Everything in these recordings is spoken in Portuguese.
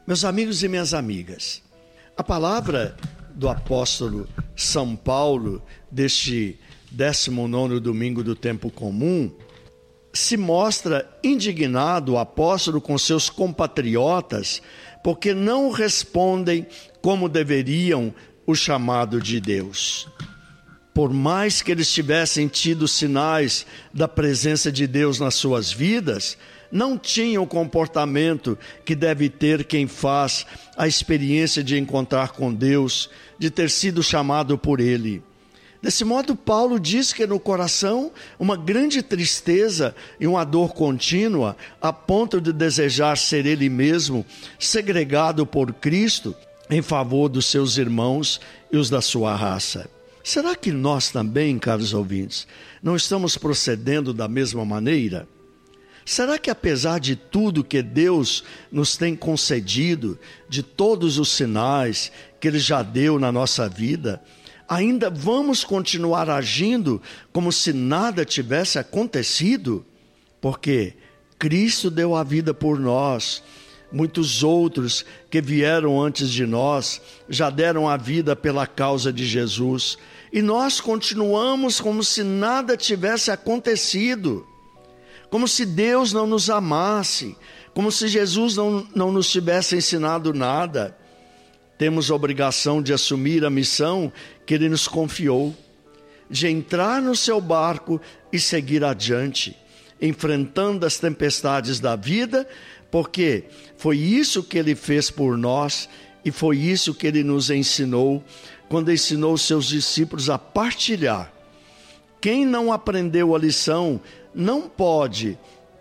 Meus amigos e minhas amigas, a palavra do apóstolo São Paulo, deste 19º domingo do tempo comum, se mostra indignado o apóstolo com seus compatriotas, porque não respondem como deveriam o chamado de Deus. Por mais que eles tivessem tido sinais da presença de Deus nas suas vidas, não tinham o comportamento que deve ter quem faz a experiência de encontrar com Deus, de ter sido chamado por Ele. Desse modo, Paulo diz que no coração uma grande tristeza e uma dor contínua, a ponto de desejar ser ele mesmo segregado por Cristo em favor dos seus irmãos e os da sua raça. Será que nós também, caros ouvintes, não estamos procedendo da mesma maneira? Será que apesar de tudo que Deus nos tem concedido, de todos os sinais que Ele já deu na nossa vida, ainda vamos continuar agindo como se nada tivesse acontecido? Porque Cristo deu a vida por nós. Muitos outros que vieram antes de nós já deram a vida pela causa de Jesus. E nós continuamos como se nada tivesse acontecido. Como se Deus não nos amasse, como se Jesus não nos tivesse ensinado nada. Temos a obrigação de assumir a missão que Ele nos confiou, de entrar no seu barco e seguir adiante, enfrentando as tempestades da vida, porque foi isso que Ele fez por nós e foi isso que Ele nos ensinou, quando ensinou os seus discípulos a partilhar. Quem não aprendeu a lição não pode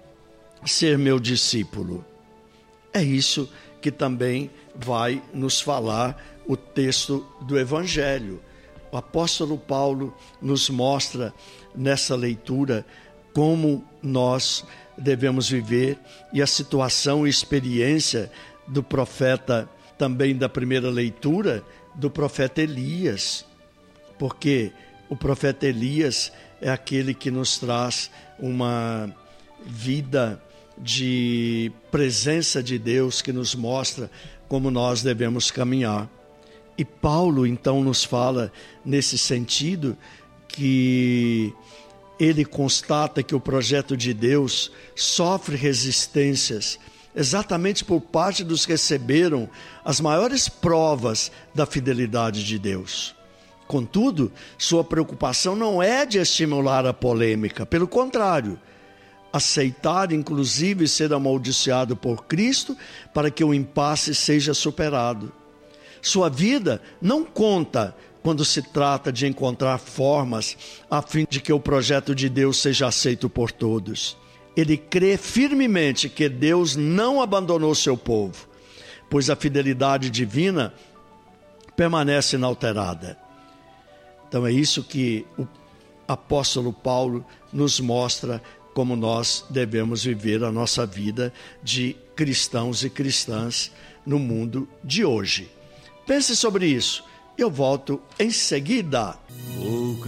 ser meu discípulo. É isso que também vai nos falar o texto do Evangelho. O apóstolo Paulo nos mostra nessa leitura como nós devemos viver e a situação e experiência do profeta, também da primeira leitura, do profeta Elias. Porque o profeta Elias é aquele que nos traz uma vida de presença de Deus, que nos mostra como nós devemos caminhar. E Paulo então nos fala nesse sentido que ele constata que o projeto de Deus sofre resistências exatamente por parte dos que receberam as maiores provas da fidelidade de Deus. Contudo, sua preocupação não é de estimular a polêmica, pelo contrário, aceitar inclusive ser amaldiçoado por Cristo para que o impasse seja superado. Sua vida não conta quando se trata de encontrar formas a fim de que o projeto de Deus seja aceito por todos. Ele crê firmemente que Deus não abandonou seu povo, pois a fidelidade divina permanece inalterada. Então é isso que o apóstolo Paulo nos mostra como nós devemos viver a nossa vida de cristãos e cristãs no mundo de hoje. Pense sobre isso. Eu volto em seguida.